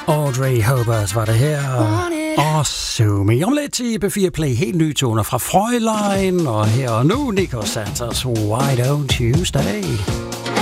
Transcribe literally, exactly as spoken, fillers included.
Audrey Hobart var det her. Og Sumi. Om lidt i B fire Play. Helt nye toner fra Fräulein. Og her og nu Nico Santos. Why don't you stay?